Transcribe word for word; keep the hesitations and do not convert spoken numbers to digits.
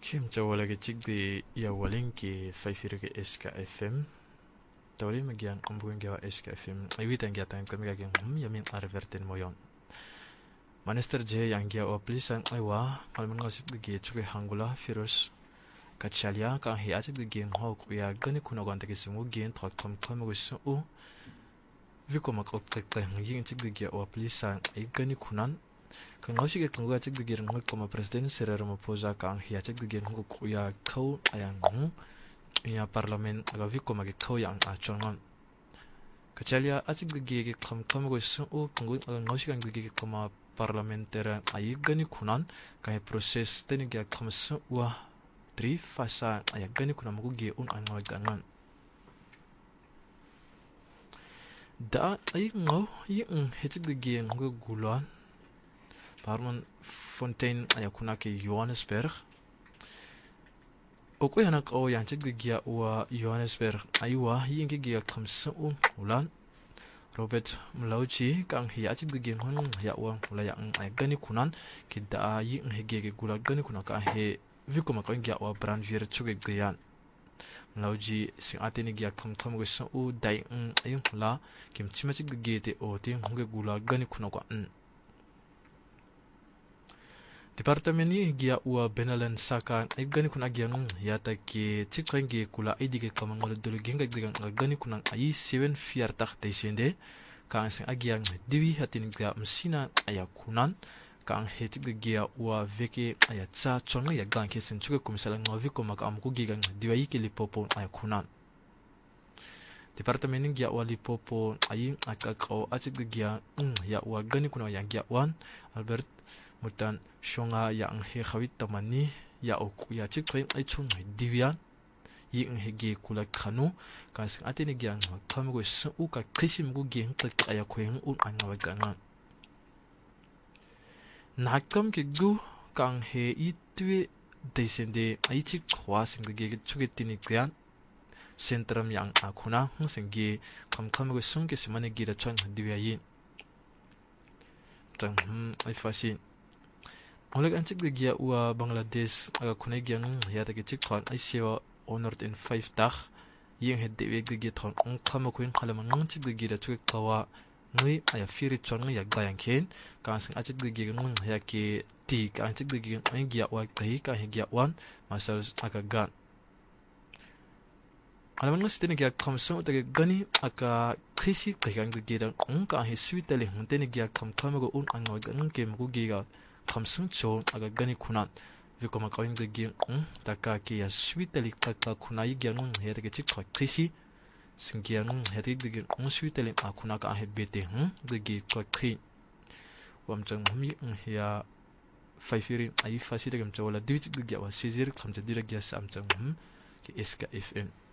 Kim Jawala ke chikdi ya walin ki faifiri ke S K F M. Tawali magiang ambuin gawa S K F M. Iwitan gya tayong kami gaging hum yamin arvertin mo yon. Minister J yang gya o plisan aywa kalman ngasit digi chuke hangula virus. Kachalya ka hi atik digi nghaw kuya gani kunagan tagi sungu gin thak thom thom gusu u. Viko makot tek nging chik digi o plisan ay gani kunan. Kang ngawsi ke kangga cik digir ngak koma presiden Cyril Ramaphosa kang hiya cik digir ngak kuya kau ayang ng iya parlemen agavi koma ke kau yang achongan kacalya acik digir ke kam kam go su u kanggu ngawsi kang digir koma parliamentera ayi gani kunan kay proses teni ge kam su wa tri fasa ay gani kunan mo ge un an ngawag gangan da ay ngaw yi ng hecik digir ngak gulan Parman Fontaine ayakuna ke Johannesburg. Oko yanak o yang cik digia wa Johannesburg aywa yingi gia kamsa u ulan. Robert Mlauchi kang hiya cik digia ngon hiya wa ulayang ay gani kunan kita ying hege ge gula gani kunan ka he viko makawin gia wa Brandweer chuge giyan. Mlauchi sing atini gia kam kam go sa u dai ng ayung la kim chima cik digia te o te nge gula gani kunan ka n. Departameni gia ua benalan saka ay gani kuna gyang yata ke chikrangi kula ay dige kamangol dulu genga digang gani kuna ay seven fiar tak taisende kang sing agyang diwi hatin ga msina aya kunan kang hetik de gia ua veke aya cha chonga ya gang ke sin chuga komisala ngovi ko maka amku gigang diwai ke lipopo aya kunan Departameni gia ua lipopo ay akakao achik de gia ya ua gani kuna yang gia wan Albert Mutan shonga yang he khawit tamani ya oku ya chik twain ay chung divian yi ng hege kula khanu ka sing atini gyang kham go su ka khisim go geng tak aya khoeng un an wa gangan nakam ke gu kang he itwe desende ay chik khwa sing ge chugetini kyan sentram yang akuna sing ge kham kham go sung ke simane gira chon divya yin tang ay fasin Oleg an cik dia ua Bangladesh aga kunai gyang yata ke cik thon ay sewa honored in five dag yeng het dewe ge thon ong khama kuin khalama ngang cik ge da chuk kawa ngai aya firi chon ngai yak bayang ken ka sing a cik ge ngang ya ke ti ka cik ge ai gya wa kai ka he gya wan masal aga gan alaman ngas tene gya kham so ta ge gani aka khisi ka gang ge da ong ka he switale hun tene gya kham khama go un an wa gang ke mu ge ga kamsung cho aga gani kunan viko makawin de gi um taka ki ya switali taka kunai gyang hete ke chik thak khisi singgyang hete de gi um switali akuna ka he bete hm de gi thak khi wamchang humi ya faifiri ai fasi de gam chola divit de gi wa sizir khamcha dira gi sam chang hm ki S K F M